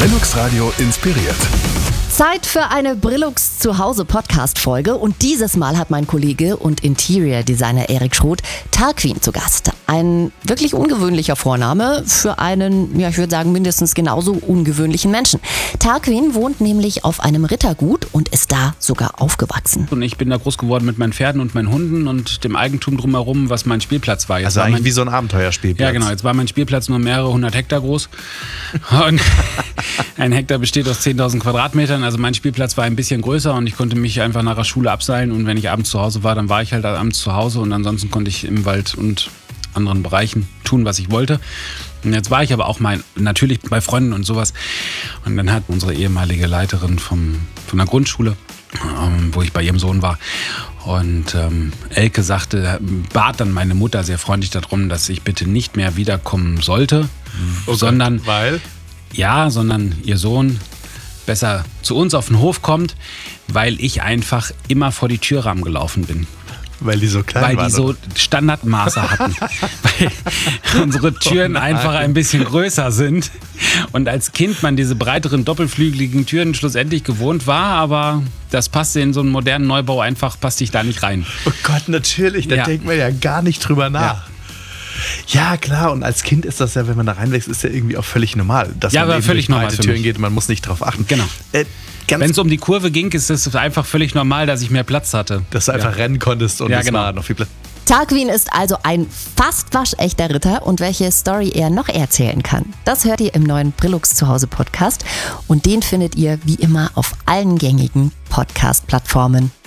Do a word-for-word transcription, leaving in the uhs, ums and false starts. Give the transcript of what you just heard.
Brillux Radio inspiriert. Zeit für eine Brillux Zuhause Podcast Folge und dieses Mal hat mein Kollege und Interior Designer Erik Schroth Tarquin zu Gast. Ein wirklich ungewöhnlicher Vorname für einen, ja ich würde sagen mindestens genauso ungewöhnlichen Menschen. Tarquin wohnt nämlich auf einem Rittergut und ist da sogar aufgewachsen. Und ich bin da groß geworden mit meinen Pferden und meinen Hunden und dem Eigentum drumherum, was mein Spielplatz war. Jetzt also war eigentlich mein, wie so ein Abenteuerspielplatz. Ja genau, jetzt war mein Spielplatz nur mehrere hundert Hektar groß und ein Hektar besteht aus zehntausend Quadratmetern. Also mein Spielplatz war ein bisschen größer und ich konnte mich einfach nach der Schule abseilen und wenn ich abends zu Hause war, dann war ich halt abends zu Hause und ansonsten konnte ich im Wald und anderen Bereichen tun, was ich wollte. Und jetzt war ich aber auch mal natürlich bei Freunden und sowas und dann hat unsere ehemalige Leiterin vom, von der Grundschule, ähm, wo ich bei ihrem Sohn war, und ähm, Elke sagte, bat dann meine Mutter sehr freundlich darum, dass ich bitte nicht mehr wiederkommen sollte, okay. sondern Weil? Ja, sondern ihr Sohn besser zu uns auf den Hof kommt, weil ich einfach immer vor die Türrahmen gelaufen bin. Weil die so klein weil waren? Weil die so Standardmaße hatten. Weil unsere Türen oh einfach ein bisschen größer sind. Und als Kind man diese breiteren, doppelflügeligen Türen schlussendlich gewohnt war, aber das passte in so einen modernen Neubau einfach, passte ich da nicht rein. Oh Gott, natürlich, da ja. denkt man ja gar nicht drüber nach. Ja. Ja, klar, und als Kind ist das ja, wenn man da reinwächst, ist ja irgendwie auch völlig normal, dass ja, man eben völlig durch normal breite Türen geht und man muss nicht drauf achten. Genau. Äh, Wenn es um die Kurve ging, ist es einfach völlig normal, dass ich mehr Platz hatte. Dass du einfach ja. rennen konntest und ja, es genau. war noch viel Platz. Tarquin ist also ein fast waschechter Ritter und welche Story er noch erzählen kann, das hört ihr im neuen Brillux Zuhause Podcast und den findet ihr wie immer auf allen gängigen Podcast-Plattformen.